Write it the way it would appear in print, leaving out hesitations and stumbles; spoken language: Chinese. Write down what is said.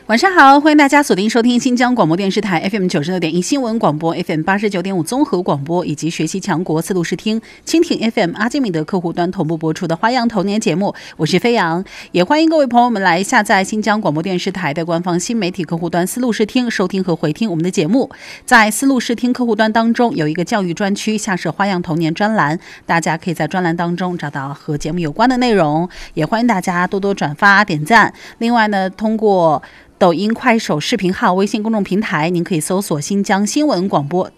晚上好，欢迎大家锁定收听新疆广播电视台 FM96.1 新闻广播 FM89.5 综合广播以及学习强国四路视听蜻蜓 FM 阿基米德客户端同步播出的花样童年节目，我是飞扬，也欢迎各位朋友们来下载新疆广播电视台的官方新媒体客户端四路视听，收听和回听我们的节目。在四路视听客户端当中有一个教育专区，下设花样童年专栏，大家可以在专栏当中找到和节目有关的内容，也欢迎大家多多转发点赞。另外呢，通过抖音、快手视频号、微信公众平台，您可以搜索新疆新闻广播